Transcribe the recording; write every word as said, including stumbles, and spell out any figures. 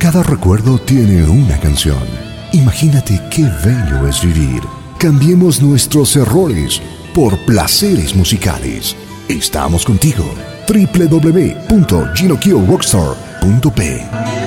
Cada recuerdo tiene una canción. Imagínate qué bello es vivir. Cambiemos nuestros errores por placeres musicales. Estamos contigo. w w w punto gino kio rockstar punto p